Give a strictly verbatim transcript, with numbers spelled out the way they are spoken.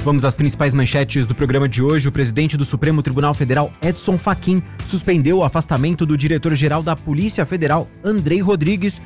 Vamos às principais manchetes do programa de hoje. O presidente do Supremo Tribunal Federal, Edson Fachin, suspendeu o afastamento do diretor-geral da Polícia Federal, Andrei Rodrigues,